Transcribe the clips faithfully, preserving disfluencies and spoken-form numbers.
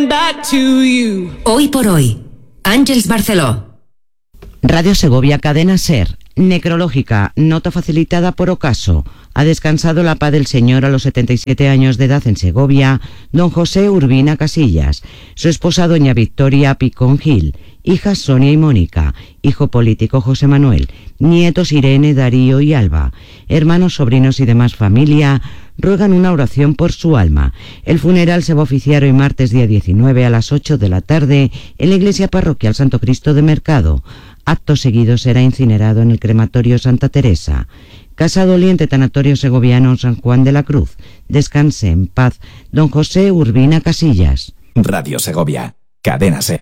back to you. Hoy por hoy, Ángels Barceló. Radio Segovia, Cadena SER. Necrológica, nota facilitada por Ocaso. Ha descansado la paz del Señor a los setenta y siete años de edad en Segovia, don José Urbina Casillas, su esposa doña Victoria Picón Gil, hijas Sonia y Mónica, hijo político José Manuel, nietos Irene, Darío y Alba, hermanos, sobrinos y demás familia ruegan una oración por su alma. El funeral se va a oficiar hoy martes día diecinueve a las ocho de la tarde en la iglesia parroquial Santo Cristo de Mercado. Acto seguido será incinerado en el crematorio Santa Teresa. Casa Doliente, Tanatorio Segoviano San Juan de la Cruz. Descanse en paz, don José Urbina Casillas. Radio Segovia, Cadena SER.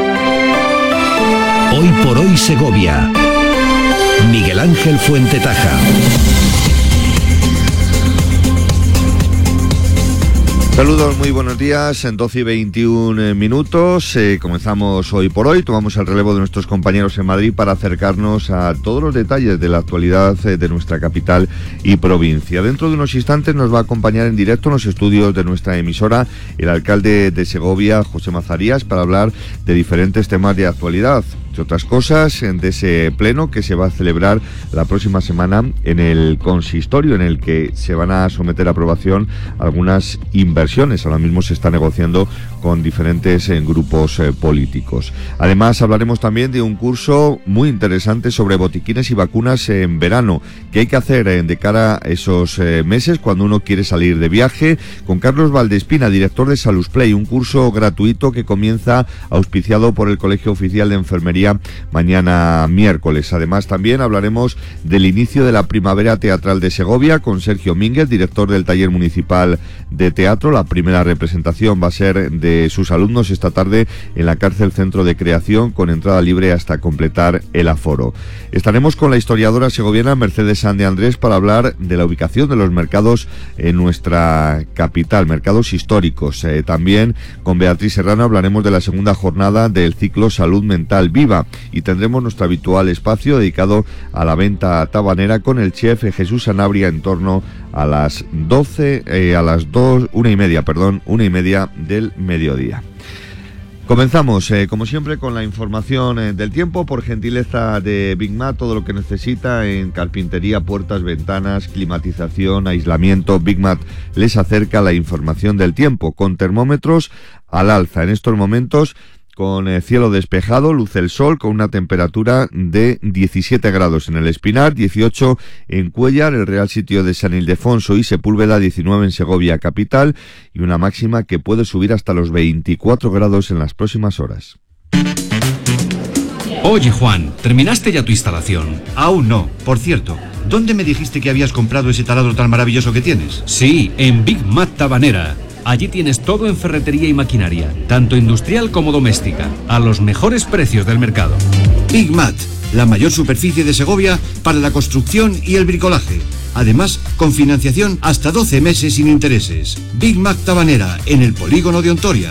Hoy por hoy Segovia. Miguel Ángel Fuentetaja. Saludos, muy buenos días. En doce y veintiún minutos eh, comenzamos Hoy por Hoy. Tomamos el relevo de nuestros compañeros en Madrid para acercarnos a todos los detalles de la actualidad eh, de nuestra capital y provincia. Dentro de unos instantes nos va a acompañar en directo en los estudios de nuestra emisora el alcalde de Segovia, José Mazarías, para hablar de diferentes temas de actualidad. Entre otras cosas, de ese pleno que se va a celebrar la próxima semana en el consistorio, en el que se van a someter a aprobación algunas inversiones. Ahora mismo se está negociando con diferentes eh, grupos eh, políticos. Además, hablaremos también de un curso muy interesante sobre botiquines y vacunas en verano. ¿Qué hay que hacer eh, de cara a esos eh, meses cuando uno quiere salir de viaje? Con Carlos Valdespina, director de Salusplay, un curso gratuito que comienza auspiciado por el Colegio Oficial de Enfermería mañana miércoles. Además, también hablaremos del inicio de la Primavera Teatral de Segovia con Sergio Mínguez, director del Taller Municipal de Teatro. La primera representación va a ser de sus alumnos esta tarde en la Cárcel Centro de Creación, con entrada libre hasta completar el aforo. Estaremos con la historiadora segoviana Mercedes San de Andrés para hablar de la ubicación de los mercados en nuestra capital, mercados históricos. Eh, también con Beatriz Serrano hablaremos de la segunda jornada del ciclo Salud Mental Viva, y tendremos nuestro habitual espacio dedicado a la venta tabanera con el chef Jesús Sanabria en torno a las doce, eh, a las dos, una y media, perdón, una y media del mediodía. Comenzamos, eh, como siempre, con la información eh, del tiempo, por gentileza de Big Mat. Todo lo que necesita en carpintería, puertas, ventanas, climatización, aislamiento. Big Mat les acerca la información del tiempo, con termómetros al alza. En estos momentos, con eh, cielo despejado, luce el sol, con una temperatura de diecisiete grados en el Espinar, dieciocho en Cuéllar, el Real Sitio de San Ildefonso y Sepúlveda, diecinueve en Segovia capital, y una máxima que puede subir hasta los veinticuatro grados en las próximas horas. Oye, Juan, ¿terminaste ya tu instalación? Aún no. Por cierto, ¿dónde me dijiste que habías comprado ese taladro tan maravilloso que tienes? Sí, en Big Mat Tabanera. Allí tienes todo en ferretería y maquinaria, tanto industrial como doméstica, a los mejores precios del mercado. Big Mat, la mayor superficie de Segovia para la construcción y el bricolaje. Además, con financiación hasta doce meses sin intereses. Big Mat Tabanera, en el polígono de Ontoria.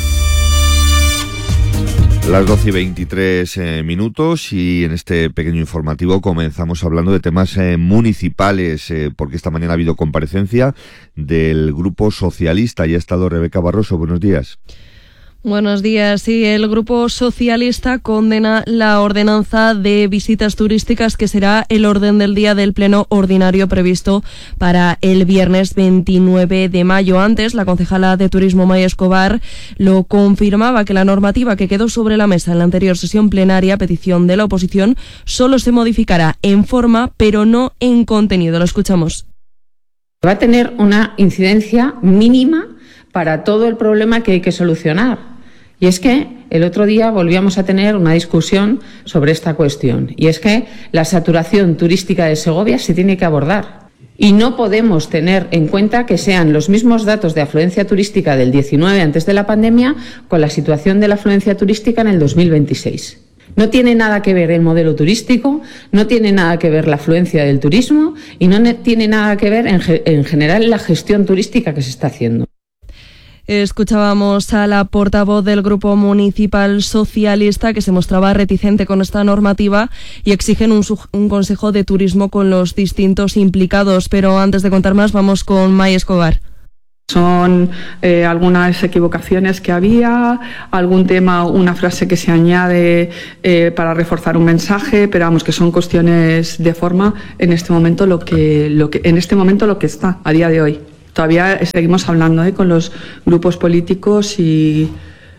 Las doce y veintitrés eh, minutos, y en este pequeño informativo comenzamos hablando de temas eh, municipales, eh, porque esta mañana ha habido comparecencia del Grupo Socialista y ha estado Rebeca Barroso. Buenos días. Buenos días. Sí, el Grupo Socialista condena la ordenanza de visitas turísticas, que será el orden del día del pleno ordinario previsto para el viernes veintinueve de mayo. Antes, la concejala de Turismo, Maya Escobar, lo confirmaba, que la normativa que quedó sobre la mesa en la anterior sesión plenaria, a petición de la oposición, solo se modificará en forma, pero no en contenido. Lo escuchamos. Va a tener una incidencia mínima para todo el problema que hay que solucionar. Y es que el otro día volvíamos a tener una discusión sobre esta cuestión, y es que la saturación turística de Segovia se tiene que abordar. Y no podemos tener en cuenta que sean los mismos datos de afluencia turística del diecinueve, antes de la pandemia, con la situación de la afluencia turística en el dos mil veintiséis. No tiene nada que ver el modelo turístico, no tiene nada que ver la afluencia del turismo, y no tiene nada que ver en, en general la gestión turística que se está haciendo. Escuchábamos a la portavoz del Grupo Municipal Socialista, que se mostraba reticente con esta normativa y exigen un, un consejo de turismo con los distintos implicados. Pero antes de contar más, vamos con Maya Escobar. Son eh, algunas equivocaciones que había, algún tema, una frase que se añade eh, para reforzar un mensaje, pero vamos, que son cuestiones de forma en este momento lo que, lo que, en este momento lo que está a día de hoy. Todavía seguimos hablando eh, con los grupos políticos y,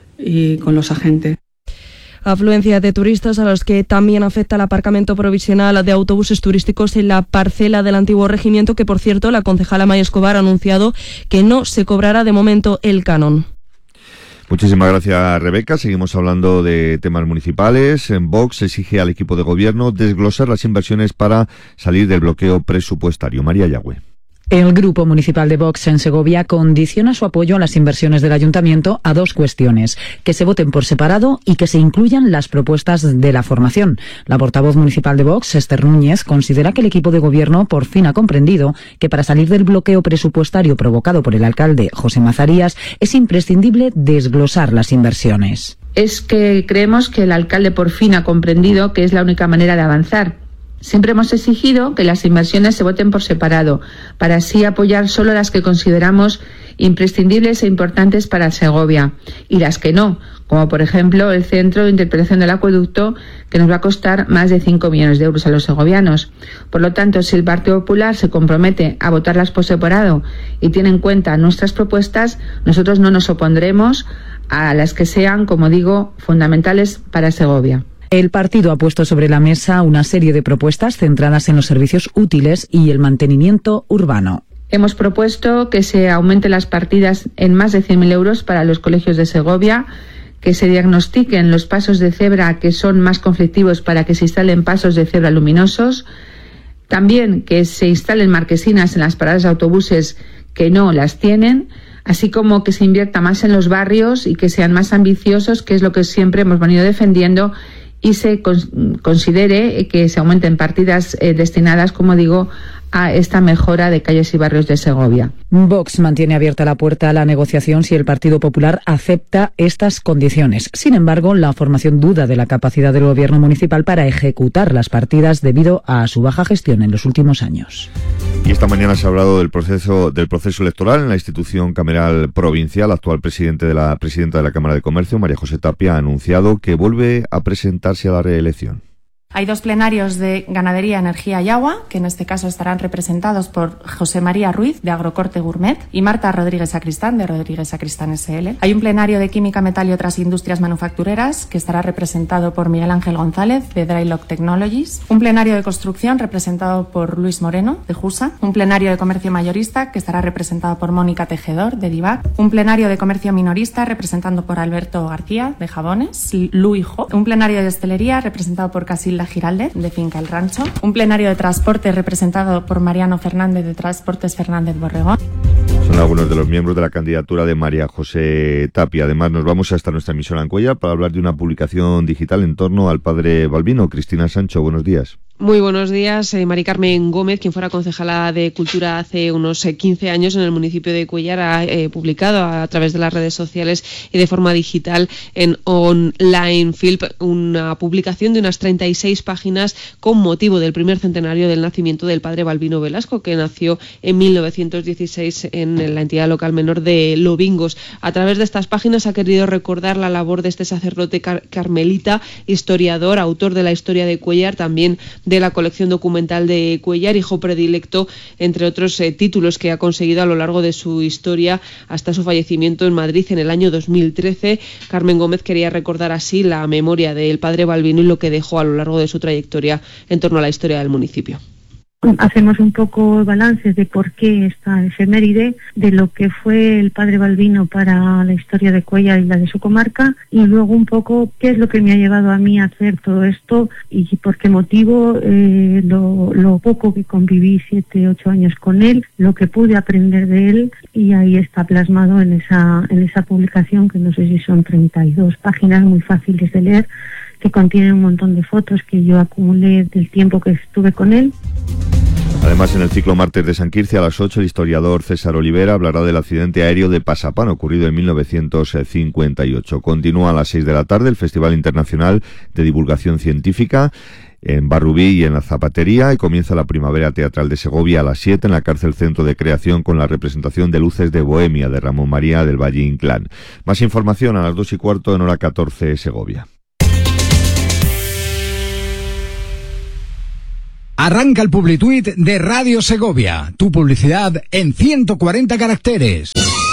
y con los agentes. Afluencia de turistas a los que también afecta el aparcamiento provisional de autobuses turísticos en la parcela del antiguo regimiento, que por cierto la concejala Maya Escobar ha anunciado que no se cobrará de momento el canon. Muchísimas gracias, Rebeca. Seguimos hablando de temas municipales. En Vox exige al equipo de gobierno desglosar las inversiones para salir del bloqueo presupuestario. María Yagüe. El Grupo Municipal de Vox en Segovia condiciona su apoyo a las inversiones del Ayuntamiento a dos cuestiones: que se voten por separado y que se incluyan las propuestas de la formación. La portavoz municipal de Vox, Esther Núñez, considera que el equipo de gobierno por fin ha comprendido que para salir del bloqueo presupuestario provocado por el alcalde José Mazarías es imprescindible desglosar las inversiones. Es que creemos que el alcalde por fin ha comprendido que es la única manera de avanzar. Siempre hemos exigido que las inversiones se voten por separado, para así apoyar solo las que consideramos imprescindibles e importantes para Segovia, y las que no, como por ejemplo el centro de interpretación del acueducto, que nos va a costar más de cinco millones de euros a los segovianos. Por lo tanto, si el Partido Popular se compromete a votarlas por separado y tiene en cuenta nuestras propuestas, nosotros no nos opondremos a las que sean, como digo, fundamentales para Segovia. El partido ha puesto sobre la mesa una serie de propuestas centradas en los servicios útiles y el mantenimiento urbano. Hemos propuesto que se aumenten las partidas en más de cien mil euros para los colegios de Segovia, que se diagnostiquen los pasos de cebra que son más conflictivos para que se instalen pasos de cebra luminosos, también que se instalen marquesinas en las paradas de autobuses que no las tienen, así como que se invierta más en los barrios y que sean más ambiciosos, que es lo que siempre hemos venido defendiendo, y se con, considere que se aumenten partidas eh, destinadas, como digo, a esta mejora de calles y barrios de Segovia. Vox mantiene abierta la puerta a la negociación si el Partido Popular acepta estas condiciones. Sin embargo, la formación duda de la capacidad del gobierno municipal para ejecutar las partidas debido a su baja gestión en los últimos años. Y esta mañana se ha hablado del proceso del proceso electoral en la institución cameral provincial. La actual presidente de la presidenta de la Cámara de Comercio, María José Tapia, ha anunciado que vuelve a presentarse a la reelección. Hay dos plenarios de Ganadería, Energía y Agua, que en este caso estarán representados por José María Ruiz, de Agrocorte Gourmet, y Marta Rodríguez Sacristán, de Rodríguez Sacristán S L. Hay un plenario de Química, Metal y otras industrias manufactureras, que estará representado por Miguel Ángel González, de Drylock Technologies. Un plenario de construcción representado por Luis Moreno, de Jusa. Un plenario de comercio mayorista, que estará representado por Mónica Tejedor, de Divac. Un plenario de comercio minorista, representado por Alberto García, de Jabones, Lu y Jo. Un plenario de hostelería, representado por Casilda Giralde, de Finca El Rancho. Un plenario de transporte representado por Mariano Fernández, de Transportes Fernández Borregón. Son algunos de los miembros de la candidatura de María José Tapia. Además, nos vamos hasta nuestra emisora en Cuéllar para hablar de una publicación digital en torno al padre Balbino. Cristina Sancho, buenos días. Muy buenos días. Eh, Mari Carmen Gómez, quien fuera concejala de Cultura hace unos eh, quince años en el municipio de Cuéllar, ha eh, publicado a, a través de las redes sociales y de forma digital en Online Film una publicación de unas treinta y seis páginas con motivo del primer centenario del nacimiento del padre Balbino Velasco, que nació en mil novecientos dieciséis en la entidad local menor de Lobingos. A través de estas páginas ha querido recordar la labor de este sacerdote car- carmelita, historiador, autor de la historia de Cuéllar, también de la colección documental de Cuéllar, hijo predilecto, entre otros eh, títulos que ha conseguido a lo largo de su historia hasta su fallecimiento en Madrid en el año dos mil trece. Carmen Gómez quería recordar así la memoria del padre Balbino y lo que dejó a lo largo de su trayectoria en torno a la historia del municipio. Hacemos un poco balances de por qué esta efeméride, de lo que fue el padre Balbino para la historia de Cuéllar y la de su comarca, y luego un poco qué es lo que me ha llevado a mí a hacer todo esto y por qué motivo, eh, lo, lo poco que conviví, siete, ocho años con él, lo que pude aprender de él, y ahí está plasmado en esa, en esa publicación, que no sé si son treinta y dos páginas muy fáciles de leer, que contienen un montón de fotos que yo acumulé del tiempo que estuve con él. Además, en el ciclo Martes de San Quirce, a las ocho, el historiador César Olivera hablará del accidente aéreo de Pasapán, ocurrido en mil novecientos cincuenta y ocho. Continúa a las seis de la tarde el Festival Internacional de Divulgación Científica en Barrubí y en la Zapatería, y comienza la Primavera Teatral de Segovia a las siete en la Cárcel Centro de Creación con la representación de Luces de Bohemia de Ramón María del Valle Inclán. Más información a las dos y cuarto en hora catorce Segovia. Arranca el Publituit de Radio Segovia, tu publicidad en ciento cuarenta caracteres.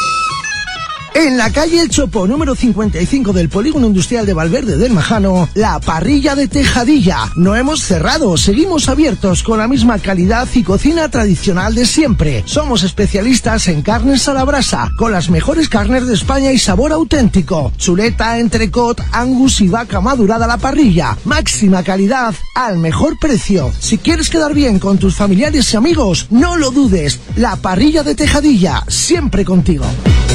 En la calle El Chopo, número cincuenta y cinco del Polígono Industrial de Valverde del Majano, la parrilla de Tejadilla. No hemos cerrado, seguimos abiertos con la misma calidad y cocina tradicional de siempre. Somos especialistas en carnes a la brasa, con las mejores carnes de España y sabor auténtico. Chuleta, entrecot, angus y vaca madurada a la parrilla. Máxima calidad al mejor precio. Si quieres quedar bien con tus familiares y amigos, no lo dudes. La parrilla de Tejadilla, siempre contigo.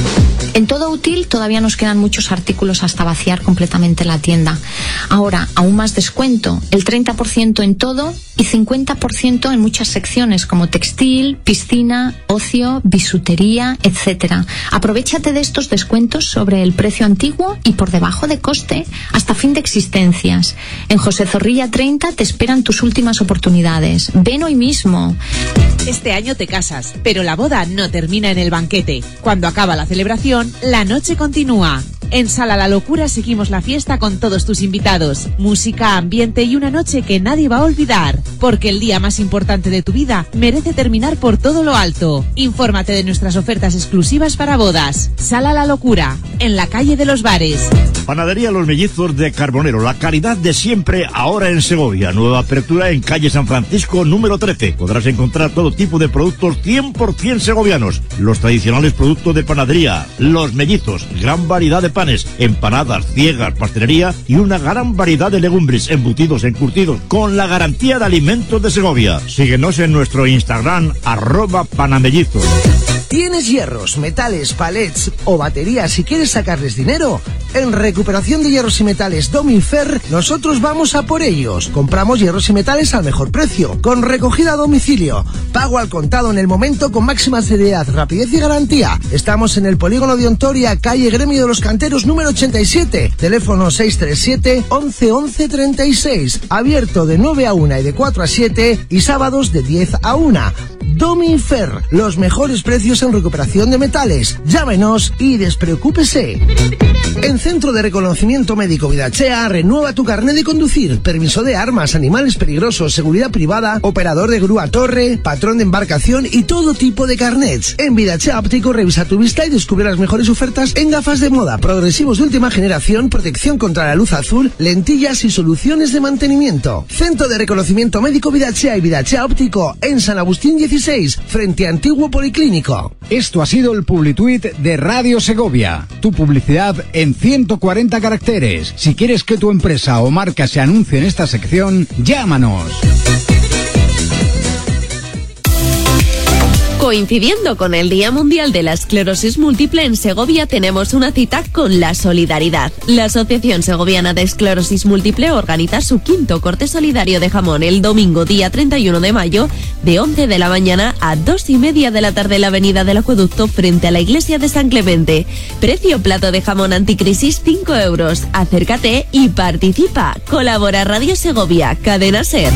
En Todo Útil todavía nos quedan muchos artículos hasta vaciar completamente la tienda. Ahora, aún más descuento, el treinta por ciento en todo y cincuenta por ciento en muchas secciones como textil, piscina, ocio, bisutería, etcétera. Aprovechate de estos descuentos sobre el precio antiguo y por debajo de coste hasta fin de existencias. En José Zorrilla treinta te esperan tus últimas oportunidades. Ven hoy mismo. Este año te casas, pero la boda no termina en el banquete. Cuando acaba la celebración, la noche continúa. En Sala La Locura seguimos la fiesta con todos tus invitados. Música, ambiente y una noche que nadie va a olvidar. Porque el día más importante de tu vida merece terminar por todo lo alto. Infórmate de nuestras ofertas exclusivas para bodas. Sala La Locura, en la calle de los Bares. Panadería Los Mellizos de Carbonero, la calidad de siempre ahora en Segovia. Nueva apertura en calle San Francisco número trece. Podrás encontrar todo tipo de productos cien por ciento segovianos. Los tradicionales productos de panadería, Los Mellizos, gran variedad de panes, empanadas, ciegas, pastelería y una gran variedad de legumbres, embutidos, encurtidos, con la garantía de alimentos de Segovia. Síguenos en nuestro Instagram, arroba panamellizos. ¿Tienes hierros, metales, palets o baterías y quieres sacarles dinero? En Recuperación de Hierros y Metales Domifer, nosotros vamos a por ellos. Compramos hierros y metales al mejor precio, con recogida a domicilio, pago al contado en el momento con máxima seriedad, rapidez y garantía. Estamos en el Polígono de Ontoria, calle Gremio de los Canteros número ochenta y siete, teléfono seis tres siete, once, once, treinta y seis, abierto de nueve a una y de cuatro a siete y sábados de diez a una. Domifer, los mejores precios en recuperación de metales. Llámenos y despreocúpese. En Centro de Reconocimiento Médico Vidachea, renueva tu carnet de conducir, permiso de armas, animales peligrosos, seguridad privada, operador de grúa torre, patrón de embarcación y todo tipo de carnets. En Vidachea Óptico revisa tu vista y descubre las mejores ofertas en gafas de moda, progresivos de última generación, protección contra la luz azul, lentillas y soluciones de mantenimiento. Centro de Reconocimiento Médico Vidachea y Vidachea Óptico en San Agustín dieciséis, frente a Antiguo Policlínico. Esto ha sido el Publituit de Radio Segovia, tu publicidad en ciento cuarenta caracteres. Si quieres que tu empresa o marca se anuncie en esta sección, llámanos. Coincidiendo con el Día Mundial de la Esclerosis Múltiple, en Segovia tenemos una cita con la solidaridad. La Asociación Segoviana de Esclerosis Múltiple organiza su quinto corte solidario de jamón el domingo día treinta y uno de mayo de once de la mañana a dos y media de la tarde en la avenida del Acueducto frente a la iglesia de San Clemente. Precio plato de jamón anticrisis cinco euros. Acércate y participa. Colabora Radio Segovia, Cadena SER.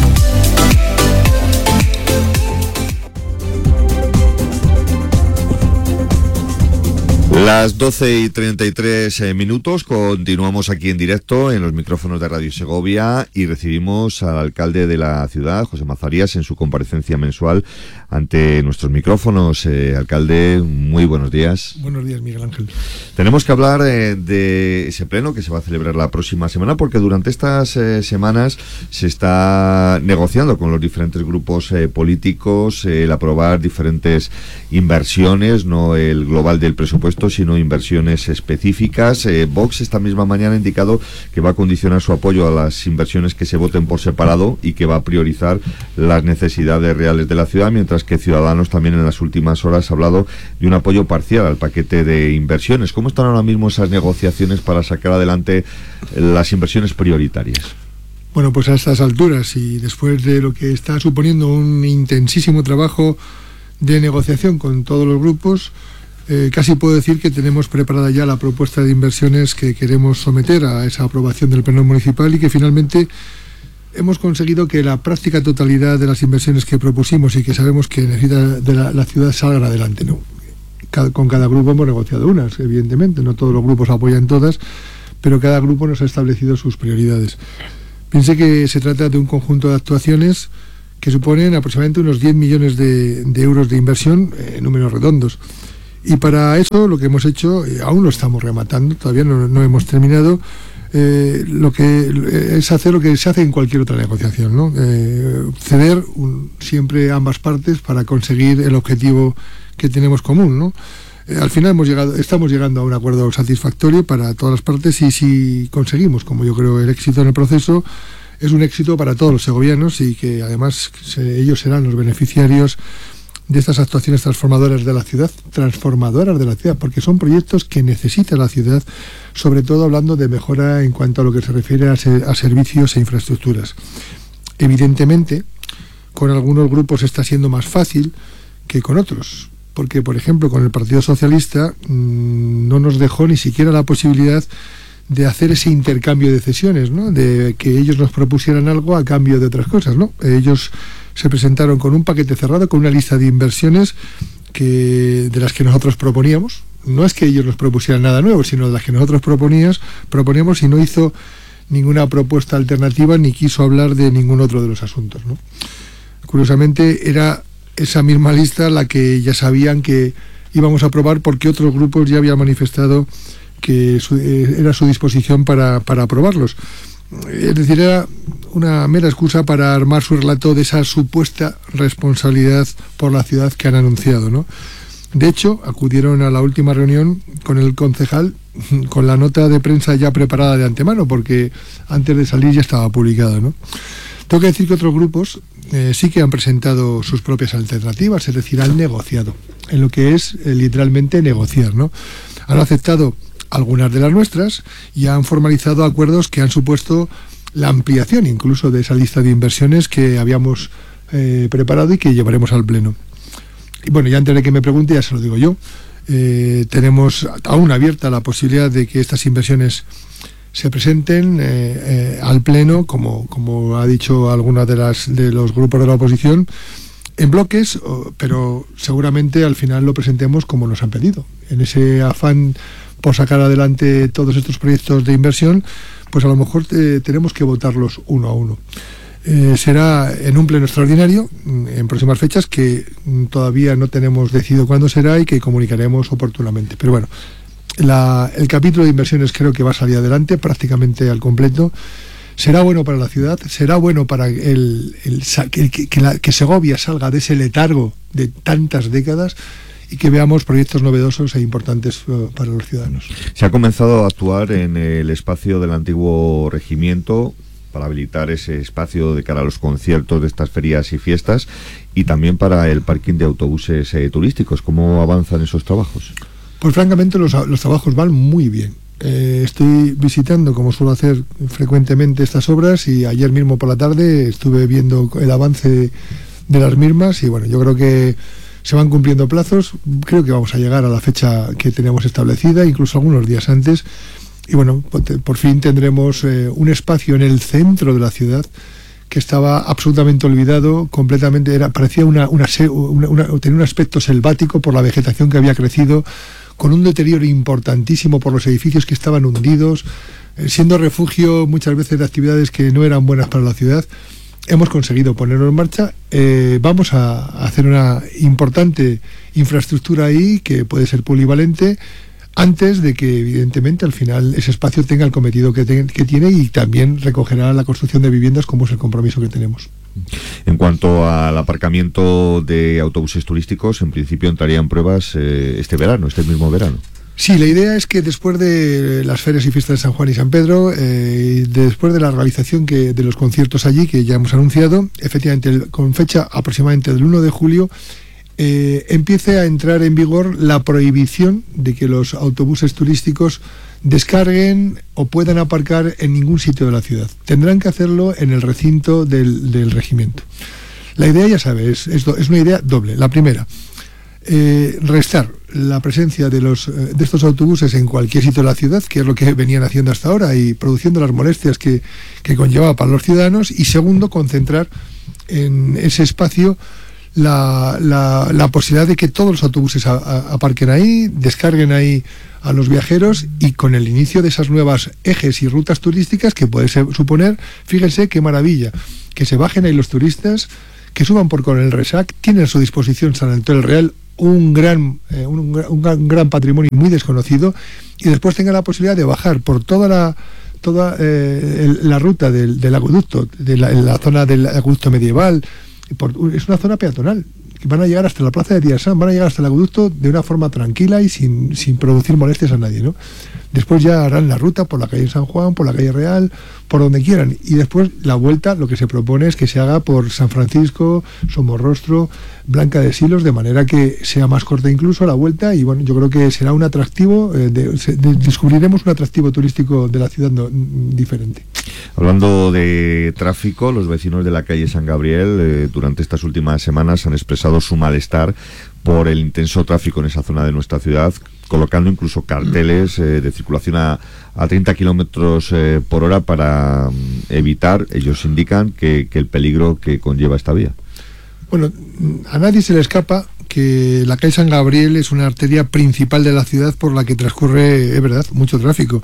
Las doce y treinta y tres eh, minutos, continuamos aquí en directo en los micrófonos de Radio Segovia y recibimos al alcalde de la ciudad, José Mazarías, en su comparecencia mensual ante nuestros micrófonos. Eh, alcalde, muy buenos días. Buenos días, Miguel Ángel. Tenemos que hablar eh, de ese pleno que se va a celebrar la próxima semana, porque durante estas eh, semanas se está negociando con los diferentes grupos eh, políticos eh, el aprobar diferentes inversiones, no el global del presupuesto, sino inversiones específicas. Eh, Vox esta misma mañana ha indicado que va a condicionar su apoyo a las inversiones que se voten por separado y que va a priorizar las necesidades reales de la ciudad, mientras que Ciudadanos también en las últimas horas ha hablado de un apoyo parcial al paquete de inversiones. ¿Cómo están ahora mismo esas negociaciones para sacar adelante las inversiones prioritarias? Bueno, pues a estas alturas y después de lo que está suponiendo un intensísimo trabajo de negociación con todos los grupos, eh, casi puedo decir que tenemos preparada ya la propuesta de inversiones que queremos someter a esa aprobación del Pleno Municipal y que finalmente hemos conseguido que la práctica totalidad de las inversiones que propusimos y que sabemos que necesita de la, la ciudad salgan adelante, ¿no? Cada, con cada grupo hemos negociado unas, evidentemente, no todos los grupos apoyan todas, pero cada grupo nos ha establecido sus prioridades. Piense que se trata de un conjunto de actuaciones que suponen aproximadamente unos diez millones de, de euros de inversión en eh, números redondos. Y para eso lo que hemos hecho, eh, aún lo estamos rematando, todavía no, no hemos terminado, eh, lo que eh, es hacer lo que se hace en cualquier otra negociación, ¿no? Eh, ceder un, siempre ambas partes para conseguir el objetivo que tenemos común, ¿no? Eh, al final hemos llegado, estamos llegando a un acuerdo satisfactorio para todas las partes y si conseguimos, como yo creo, el éxito en el proceso, es un éxito para todos los segovianos y que además se, ellos serán los beneficiarios de estas actuaciones transformadoras de la ciudad, transformadoras de la ciudad, porque son proyectos que necesita la ciudad, sobre todo hablando de mejora en cuanto a lo que se refiere a, se, a servicios e infraestructuras. Evidentemente, con algunos grupos está siendo más fácil que con otros, porque, por ejemplo, con el Partido Socialista mmm, no nos dejó ni siquiera la posibilidad de hacer ese intercambio de cesiones, ¿no? De que ellos nos propusieran algo a cambio de otras cosas, ¿no? Ellos se presentaron con un paquete cerrado, con una lista de inversiones que, de las que nosotros proponíamos. No es que ellos nos propusieran nada nuevo, sino de las que nosotros proponíamos, proponíamos y no hizo ninguna propuesta alternativa ni quiso hablar de ningún otro de los asuntos, ¿no? Curiosamente, era esa misma lista la que ya sabían que íbamos a aprobar porque otros grupos ya habían manifestado que su, eh, era su disposición para, para aprobarlos. Es decir, era una mera excusa para armar su relato de esa supuesta responsabilidad por la ciudad que han anunciado, ¿no? De hecho, acudieron a la última reunión con el concejal con la nota de prensa ya preparada de antemano, porque antes de salir ya estaba publicado, ¿no? Tengo que decir que otros grupos eh, sí que han presentado sus propias alternativas, es decir, han negociado, en lo que es eh, literalmente negociar, ¿no? Han aceptado algunas de las nuestras y han formalizado acuerdos que han supuesto la ampliación incluso de esa lista de inversiones que habíamos eh, preparado y que llevaremos al Pleno. Y bueno, ya antes de que me pregunte, ya se lo digo yo, eh, tenemos aún abierta la posibilidad de que estas inversiones se presenten eh, eh, al Pleno, como, como ha dicho alguna de las de los grupos de la oposición, en bloques, pero seguramente al final lo presentemos como nos han pedido. En ese afán por sacar adelante todos estos proyectos de inversión, pues a lo mejor eh, tenemos que votarlos uno a uno. Eh, será en un pleno extraordinario en próximas fechas que todavía no tenemos decidido cuándo será y que comunicaremos oportunamente. Pero bueno, la, el capítulo de inversiones creo que va a salir adelante prácticamente al completo. Será bueno para la ciudad, será bueno para el, el, el que, que, la, que Segovia salga de ese letargo de tantas décadas y que veamos proyectos novedosos e importantes uh, para los ciudadanos. Se ha comenzado a actuar en el espacio del antiguo regimiento para habilitar ese espacio de cara a los conciertos de estas ferias y fiestas y también para el parking de autobuses eh, turísticos. ¿Cómo avanzan esos trabajos? Pues francamente los, los trabajos van muy bien. Eh, estoy visitando, como suelo hacer frecuentemente, estas obras y ayer mismo por la tarde estuve viendo el avance de las mismas y bueno, yo creo que se van cumpliendo plazos. Creo que vamos a llegar a la fecha que teníamos establecida, incluso algunos días antes. Y bueno, por fin tendremos eh, un espacio en el centro de la ciudad que estaba absolutamente olvidado, completamente, era, parecía una, una, una, una, tenía un aspecto selvático por la vegetación que había crecido, con un deterioro importantísimo por los edificios que estaban hundidos, eh, siendo refugio muchas veces de actividades que no eran buenas para la ciudad. Hemos conseguido ponerlo en marcha, eh, vamos a hacer una importante infraestructura ahí que puede ser polivalente, antes de que evidentemente al final ese espacio tenga el cometido que, te, que tiene y también recogerá la construcción de viviendas como es el compromiso que tenemos. En cuanto al aparcamiento de autobuses turísticos, en principio entrarían pruebas eh, este verano, este mismo verano. Sí, la idea es que después de las ferias y fiestas de San Juan y San Pedro, eh, después de la realización que, de los conciertos allí, que ya hemos anunciado, efectivamente el, con fecha aproximadamente del uno de julio, eh, empiece a entrar en vigor la prohibición de que los autobuses turísticos descarguen o puedan aparcar en ningún sitio de la ciudad. Tendrán que hacerlo en el recinto del, del regimiento. La idea, ya sabes, es, es una idea doble. La primera, eh, restar la presencia de, los, de estos autobuses en cualquier sitio de la ciudad, que es lo que venían haciendo hasta ahora y produciendo las molestias que, que conllevaba para los ciudadanos. Y segundo, concentrar en ese espacio la, la, la posibilidad de que todos los autobuses a, a, aparquen ahí, descarguen ahí a los viajeros, y con el inicio de esas nuevas ejes y rutas turísticas que puede ser, suponer, fíjense qué maravilla, que se bajen ahí los turistas, que suban por Coronel Resac, tienen a su disposición San Antón del Real, un gran, eh, un, un, gran, un gran patrimonio muy desconocido, y después tengan la posibilidad de bajar por toda la toda eh, el, la ruta del, del acueducto, de la, en la zona del acueducto medieval. Por, es una zona peatonal, que van a llegar hasta la plaza de Díaz-San, van a llegar hasta el acueducto de una forma tranquila y sin, sin producir molestias a nadie, ¿no? Después ya harán la ruta por la calle San Juan, por la calle Real, por donde quieran, y después la vuelta, lo que se propone es que se haga por San Francisco, Somorrostro, Blanca de Silos, de manera que sea más corta incluso la vuelta. Y bueno, yo creo que será un atractivo, eh, de, de, descubriremos un atractivo turístico de la ciudad no, diferente. Hablando de tráfico, los vecinos de la calle San Gabriel eh, durante estas últimas semanas han expresado su malestar por el intenso tráfico en esa zona de nuestra ciudad, colocando incluso carteles eh, de circulación a, a treinta kilómetros eh, por hora para um, evitar, ellos indican, que, que el peligro que conlleva esta vía. Bueno, a nadie se le escapa que la calle San Gabriel es una arteria principal de la ciudad por la que transcurre, es verdad, mucho tráfico,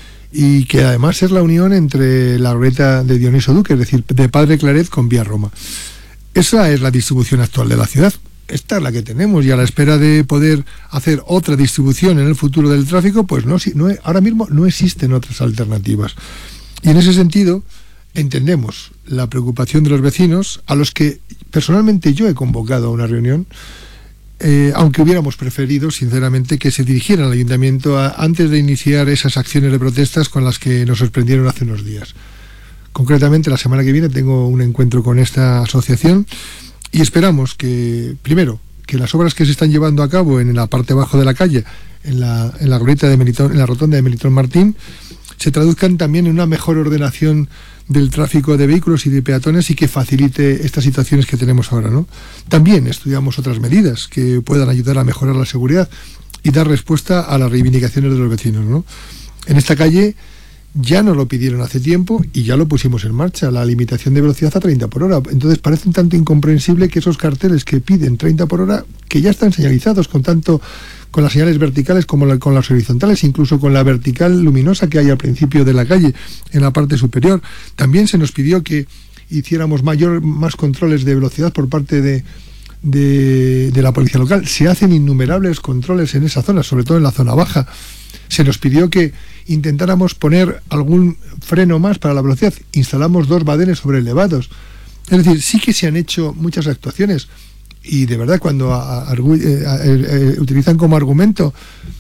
y que además es la unión entre la glorieta de Dioniso Duque, es decir, de Padre Claret con Vía Roma. Esa es la distribución actual de la ciudad. Esta es la que tenemos, y a la espera de poder hacer otra distribución en el futuro del tráfico, pues no, no ahora mismo no existen otras alternativas. Y en ese sentido entendemos la preocupación de los vecinos, a los que personalmente yo he convocado a una reunión, eh, aunque hubiéramos preferido sinceramente que se dirigieran al ayuntamiento a, antes de iniciar esas acciones de protestas con las que nos sorprendieron hace unos días. Concretamente, la semana que viene tengo un encuentro con esta asociación, y esperamos que, primero, que las obras que se están llevando a cabo en la parte bajo de la calle, en la, en la glorieta de Melitón, en la rotonda de Melitón Martín, se traduzcan también en una mejor ordenación del tráfico de vehículos y de peatones, y que facilite estas situaciones que tenemos ahora, ¿no? También estudiamos otras medidas que puedan ayudar a mejorar la seguridad y dar respuesta a las reivindicaciones de los vecinos, ¿no? En esta calle ya nos lo pidieron hace tiempo y ya lo pusimos en marcha, la limitación de velocidad a treinta por hora. Entonces parece un tanto incomprensible que esos carteles que piden treinta por hora, que ya están señalizados con tanto con las señales verticales como la, con las horizontales, incluso con la vertical luminosa que hay al principio de la calle, en la parte superior. También se nos pidió que hiciéramos mayor más controles de velocidad por parte de, de, de la policía local. Se hacen innumerables controles en esa zona, sobre todo en la zona baja. Se nos pidió que intentáramos poner algún freno más para la velocidad. Instalamos dos badenes sobre elevados. Es decir, sí que se han hecho muchas actuaciones, y de verdad cuando a, a, a, a, a, utilizan como argumento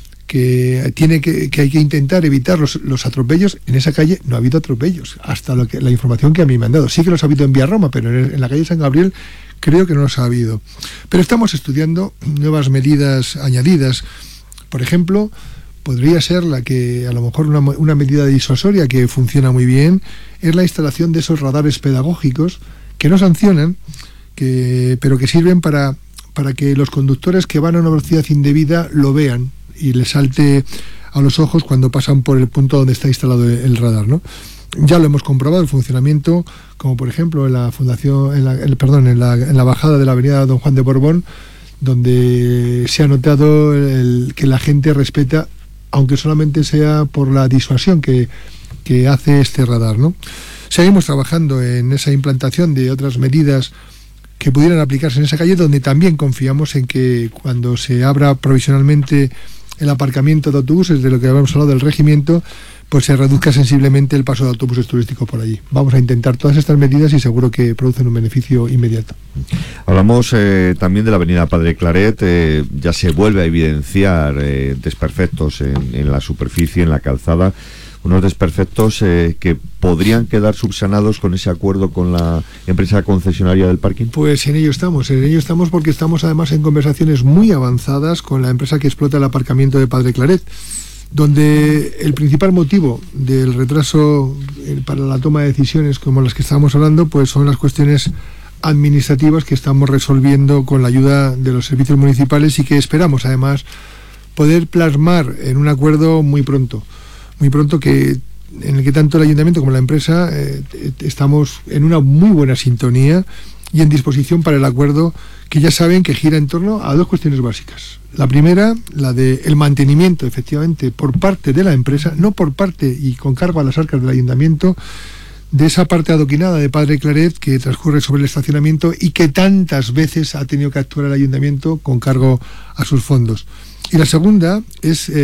que tiene que, que hay que intentar evitar los, los atropellos, en esa calle no ha habido atropellos, hasta lo que la información que a mí me han dado. Sí que los ha habido en Vía Roma, pero en, en la calle San Gabriel creo que no los ha habido. Pero estamos estudiando nuevas medidas añadidas. Por ejemplo, podría ser la que, a lo mejor una, una medida disuasoria que funciona muy bien, es la instalación de esos radares pedagógicos que no sancionan, que, pero que sirven para, para que los conductores que van a una velocidad indebida lo vean y les salte a los ojos cuando pasan por el punto donde está instalado el, el radar, ¿no? Ya lo hemos comprobado, el funcionamiento, como por ejemplo en la fundación, en la, el, perdón, en la, en la bajada de la avenida Don Juan de Borbón, donde se ha notado el, que la gente respeta, aunque solamente sea por la disuasión que, que hace este radar, ¿no? Seguimos trabajando en esa implantación de otras medidas que pudieran aplicarse en esa calle, donde también confiamos en que cuando se abra provisionalmente el aparcamiento de autobuses, de lo que habíamos hablado del regimiento, pues se reduzca sensiblemente el paso de autobuses turísticos por allí. Vamos a intentar todas estas medidas y seguro que producen un beneficio inmediato. Hablamos eh, también de la avenida Padre Claret. Eh, ya se vuelve a evidenciar eh, desperfectos en, en la superficie, en la calzada, unos desperfectos eh, que podrían quedar subsanados con ese acuerdo con la empresa concesionaria del parking. Pues en ello estamos, en ello estamos porque estamos además en conversaciones muy avanzadas con la empresa que explota el aparcamiento de Padre Claret. donde el principal motivo del retraso para la toma de decisiones como las que estábamos hablando, pues son las cuestiones administrativas que estamos resolviendo con la ayuda de los servicios municipales y que esperamos además poder plasmar en un acuerdo muy pronto, muy pronto que en el que tanto el ayuntamiento como la empresa eh, estamos en una muy buena sintonía y en disposición para el acuerdo, que ya saben que gira en torno a dos cuestiones básicas. La primera, la de el mantenimiento, efectivamente, por parte de la empresa, no por parte y con cargo a las arcas del ayuntamiento, de esa parte adoquinada de Padre Claret que transcurre sobre el estacionamiento y que tantas veces ha tenido que actuar el ayuntamiento con cargo a sus fondos. Y la segunda es... Eh,